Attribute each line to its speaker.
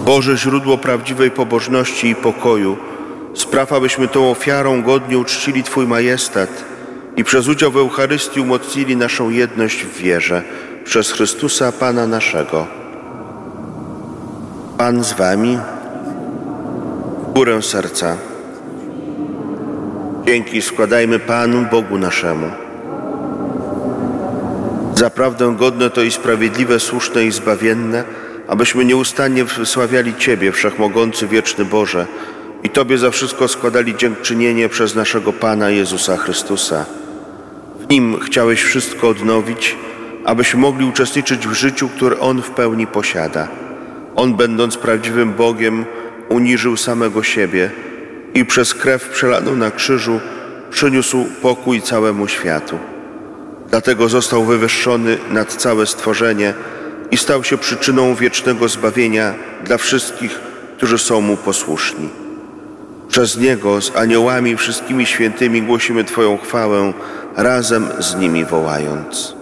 Speaker 1: Boże, źródło prawdziwej pobożności i pokoju, spraw, abyśmy tą ofiarą godnie uczcili Twój majestat i przez udział w Eucharystii umocnili naszą jedność w wierze przez Chrystusa Pana naszego. Pan z Wami. W górę serca. Dzięki składajmy Panu, Bogu naszemu. Zaprawdę godne to i sprawiedliwe, słuszne i zbawienne, abyśmy nieustannie wysławiali Ciebie, Wszechmogący, wieczny Boże, i Tobie za wszystko składali dziękczynienie przez naszego Pana Jezusa Chrystusa. W Nim chciałeś wszystko odnowić, abyśmy mogli uczestniczyć w życiu, które On w pełni posiada. On, będąc prawdziwym Bogiem, uniżył samego siebie i przez krew przelaną na krzyżu przyniósł pokój całemu światu. Dlatego został wywyższony nad całe stworzenie i stał się przyczyną wiecznego zbawienia dla wszystkich, którzy są Mu posłuszni. Przez Niego z aniołami i wszystkimi świętymi głosimy Twoją chwałę, razem z nimi wołając.